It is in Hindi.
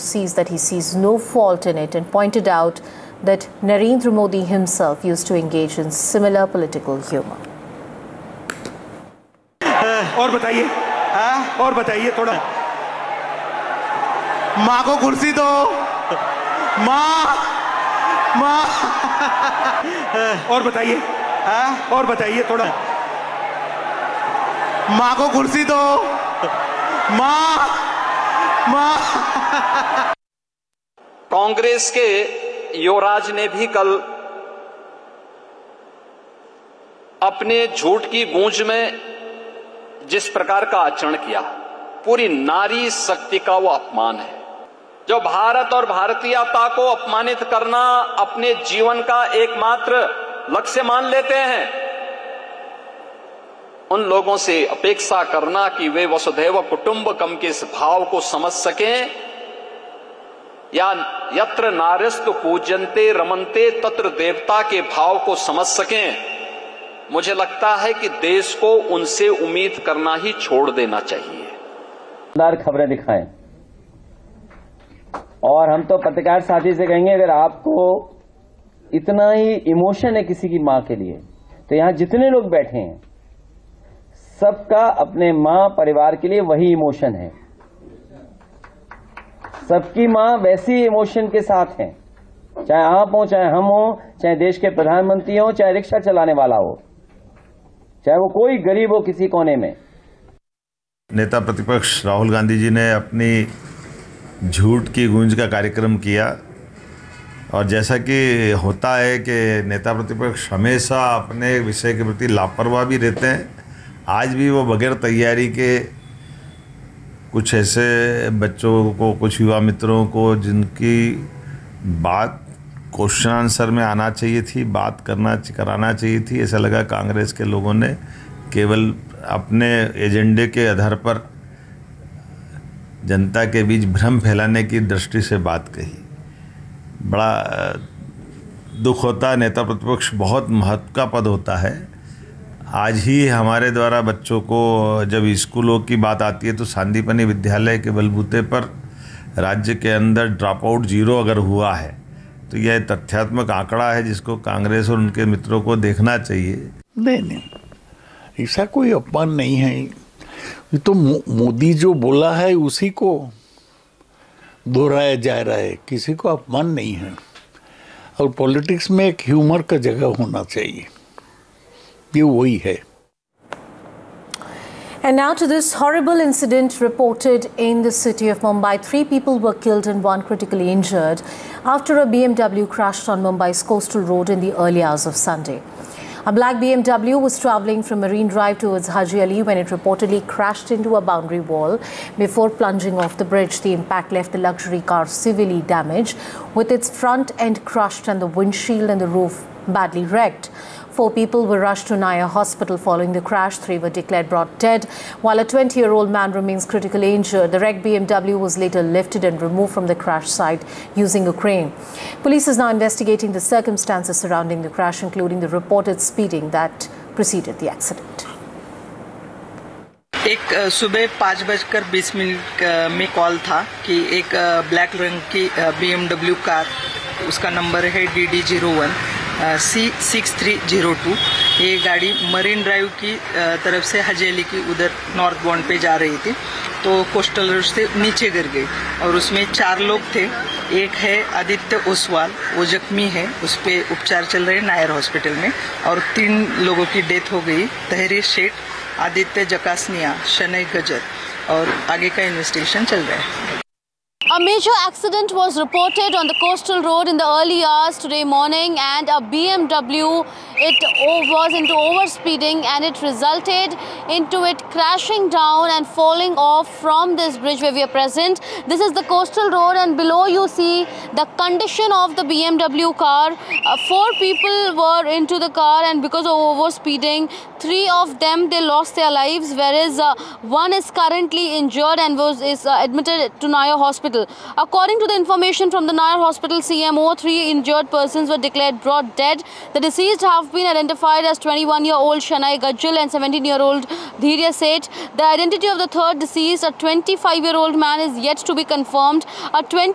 sees that he sees no fault in it and pointed out that Narendra Modi himself used to engage in similar political humor. और बताइए थोड़ा। माँ को कुर्सी दो, माँ। और बताइए थोड़ा। माँ को कुर्सी दो, माँ। कांग्रेस के युवराज ने भी कल अपने झूठ की गूंज में जिस प्रकार का आचरण किया, पूरी नारी शक्ति का वो अपमान है। जो भारत और भारतीयता को अपमानित करना अपने जीवन का एकमात्र लक्ष्य मान लेते हैं, उन लोगों से अपेक्षा करना कि वे वसुधैव कुटुंबकम के इस भाव को समझ सकें, या यत्र नार्यस्तु पूज्यन्ते रमन्ते तत्र देवता के भाव को समझ सकें, मुझे लगता है कि देश को उनसे उम्मीद करना ही छोड़ देना चाहिए। खबरें दिखाएं, और हम तो पत्रकार साथी से कहेंगे, अगर आपको इतना ही इमोशन है किसी की मां के लिए, तो यहां जितने लोग बैठे हैं सबका अपने मां परिवार के लिए वही इमोशन है। सबकी मां वैसी इमोशन के साथ है, चाहे आप हो, चाहे हम हो, चाहे देश के प्रधानमंत्री हो, चाहे रिक्शा चलाने वाला हो, चाहे वो कोई गरीब हो किसी कोने में। नेता प्रतिपक्ष राहुल गांधी जी ने अपनी झूठ की गूंज का कार्यक्रम किया, और जैसा कि होता है कि नेता प्रतिपक्ष हमेशा अपने विषय के प्रति लापरवाह भी रहते हैं, आज भी वो बगैर तैयारी के कुछ ऐसे बच्चों को, कुछ युवा मित्रों को जिनकी बात क्वेश्चन आंसर में आना चाहिए थी, बात कराना चाहिए थी, ऐसा लगा कांग्रेस के लोगों ने केवल अपने एजेंडे के आधार पर जनता के बीच भ्रम फैलाने की दृष्टि से बात कही। बड़ा दुख होता है, नेता प्रतिपक्ष बहुत महत्व का पद होता है। आज ही हमारे द्वारा बच्चों को जब स्कूलों की बात आती है तो सांदीपनि विद्यालय के बलबूते पर राज्य के अंदर ड्रॉप आउट 0 अगर हुआ है, तो यह तथ्यात्मक आंकड़ा है जिसको कांग्रेस और उनके मित्रों को देखना चाहिए। नहीं, ऐसा कोई अपमान नहीं है। ये तो मोदी जो बोला है उसी को दोहराया जा रहा है, किसी को अपमान नहीं है। और पॉलिटिक्स में एक ह्यूमर का जगह होना चाहिए, ये वही है। And now to this horrible incident reported in the city of Mumbai. 3 people were killed and 1 critically injured after a BMW crashed on Mumbai's coastal road in the early hours of Sunday. A black BMW was travelling from Marine Drive towards Haji Ali when it reportedly crashed into a boundary wall before plunging off the bridge. The impact left the luxury car severely damaged, with its front end crushed and the windshield and the roof badly wrecked. 4 people were rushed to Naya Hospital following the crash. 3 were declared brought dead, while a 20-year-old man remains critically injured. The wrecked BMW was later lifted and removed from the crash site using a crane. Police is now investigating the circumstances surrounding the crash, including the reported speeding that preceded the accident. एक सुबह 5:20 में कॉल था कि एक ब्लैक रंग की BMW कार, उसका नंबर है DD01 C6302, ये गाड़ी मरीन ड्राइव की तरफ से हाजी अली की उधर नॉर्थ बाउंड पे जा रही थी, तो कोस्टल रोड से नीचे गिर गई और उसमें 4 लोग थे। एक है आदित्य ओसवाल, वो जख्मी है, उस पर उपचार चल रहे हैं नायर हॉस्पिटल में, और 3 लोगों की डेथ हो गई, तहरीर शेख, आदित्य जकासनिया, शनई गजर, और आगे का इन्वेस्टिगेशन चल रहा है। A major accident was reported on the coastal road in the early hours today morning, and a BMW, it was into overspeeding and it resulted into it crashing down and falling off from this bridge where we are present. This is the coastal road, and below you see the condition of the BMW car. 4 people were into the car, and because of overspeeding, 3 of them they lost their lives, whereas 1 is currently injured and is admitted to Naya Hospital. According to the information from the Nayar Hospital CMO, 3 injured persons were declared brought dead. The deceased have been identified as 21-year-old Shanai Gajjal and 17-year-old Dhirya Seth. The identity of the third deceased, a 25-year-old man, is yet to be confirmed. A